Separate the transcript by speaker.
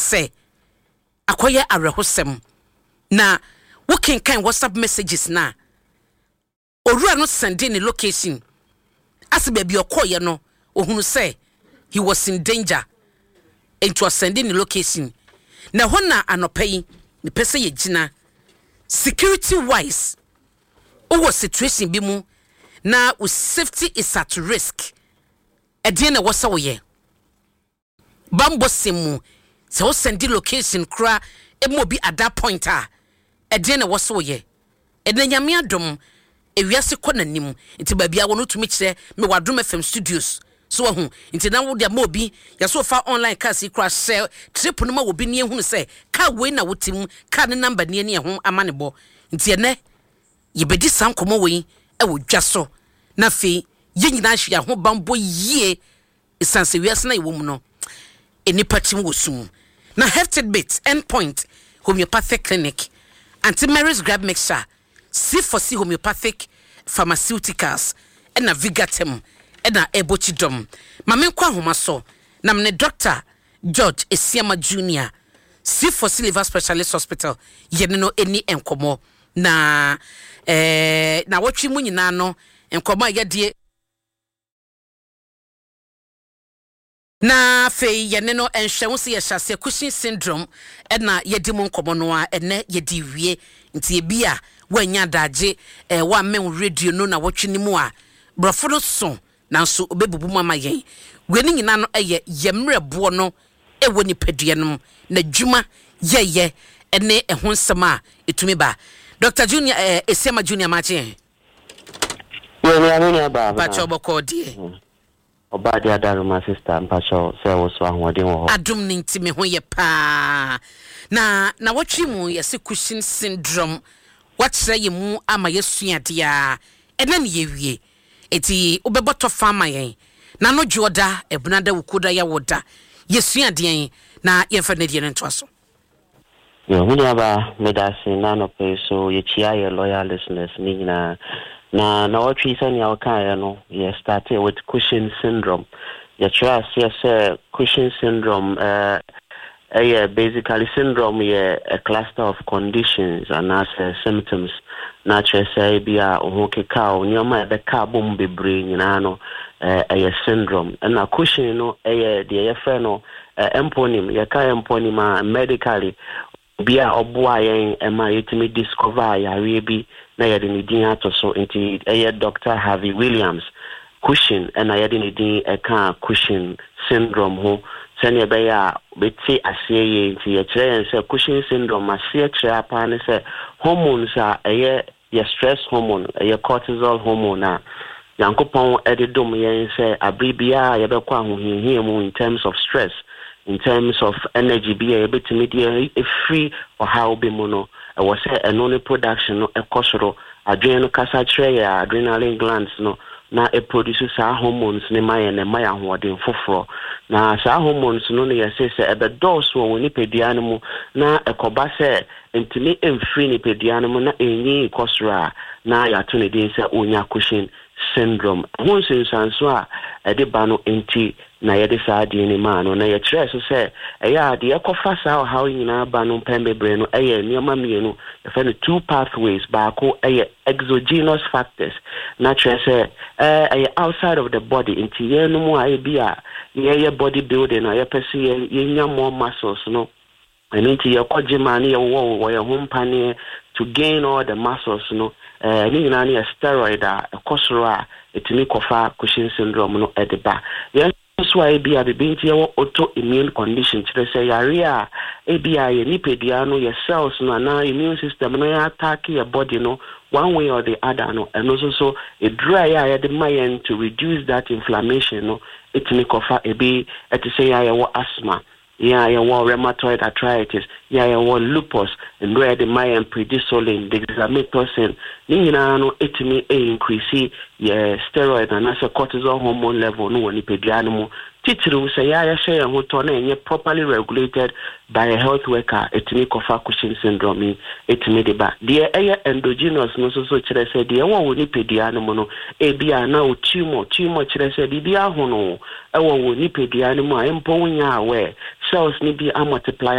Speaker 1: say akoye arehosem na working kind WhatsApp messages na Orua no sending the location as baby okoye no ohunu say he was in danger and was sending the location na hona anopai ni pese ye gina security wise owo situation bi mu na safety is at risk edie na wosa woye bambo simu se wo send the location kra emo bi at that point edie na wosa woye edenyame adom ewiase konanim nti babia wono tumi kire me wadom FM studios so wahu nti na wo dia ma obi ya so fa online car si kra share trip no ma obi ne ehunu se car we na wotim car ne number ne ne ho amanebo nti ene yebedi sankomo we e wo dwaso na fe ye nyina hwia ho bambo yie esanse wiase na yewom no eni patim wosum na hefted bit endpoint homeopathic clinic anti-Mary's grab mixture C4C homeopathic pharmaceuticals ena Vigatem ena Ebochidom mame kwa homa so na mne Dr. George Esiama Jr. C4C liver specialist hospital yene no eni enkomo na wotwi mu nyina no enkomo yede na fe yene no enhwe se ye hyase Cushing syndrome ena yedi mu enkomo no a ene yedi wie nti ebia wanya daje wa men radio no na wotwe ni mu a brofo no so nanso obebubu mama yen weni nyina no eye yemrebo no ewo ni padua no na dwuma yeye ene ehon nsema etumi ba Dr. Junior Esiama Junior Machi
Speaker 2: Yemi ba
Speaker 1: Pacho boko die
Speaker 2: Oba dia daru my sister Pacho se wo so ahode wo
Speaker 1: adum ni ntimi ho ye pa na wotwe mu yese Cushing syndrome watre ye mu ama yesuade a ene ne yewie eti obeboto fama yen na no joda ebunada wukoda ya woda yesuade yen na yemfa ne die nto aso
Speaker 2: yo hunyaba medasi na no peso ye chia ye loyal listeners ni na what we say ya kan no ye started with Cushing syndrome ye try say Cushing syndrome basically syndrome a cluster of conditions and as symptoms natural say bia ohokeka onyoma be ka bom bebre nyina no syndrome and na Cushing no the friend no emponym ye ka emponym medically bia oboa yen ema yetimi discover ya bi na ye de din ato so nti Dr. Harvey Williams Cushing and I de din Cushing syndrome ho sene be ya beti asiye nti ye kire say Cushing syndrome asiye kire apa ne say hormones your stress hormone cortisol hormone a yankopon ededom yen say abribia ye be kwa hohihie mu in terms of stress in terms of energy be a bit media free or how be mono I was say a production no ekosoro adrenal kasa kire adrenaline glands no na produces our hormones ne maya hoden foforo na sa hormones no ne yese se ebe dose won ni pedua no mu na ekoba se ntimi emfiri ni pedua no mu na enyi kosora na ya to ne din se onya Cushing syndrome won sensanso a ede ba no enti na yede sa ade ni ma no na ye kire so se eya de ekofa sa how nyina ba no pembebre no nioma mienu e fa no two pathways ba ko exogenous factors na kire se outside of the body enti ye no mu a bia ye body building na ye pese ye nya more muscles no and enti ye kojima ni ye wo ye hompane to gain all the muscles no ni nyina ni steroid ekosoro a etimi kofa Cushing syndrome no edeba ye so a bia bebinti ye autoimmune condition kire say yare a bia ye nipedua no your cells no na immune system no ya attack your body no one way or the other no and also so a dry ya the mind to reduce that inflammation no etimi kofa ebi say ya asthma ya rheumatoid arthritis ya lupus and where the mind prednisolone dexamethasone nyina no etimi increase steroid and as a cortisol hormone level no woni pedua no mu titiri say ya share ho to na enye properly regulated by a health worker etimi kofa Cushing syndrome etimi deba de endogenous no so kire say de woni pedua no mu no bia na o tumor kire say bibia ho no woni pedua no mu a empo nya we cells ni bi multiply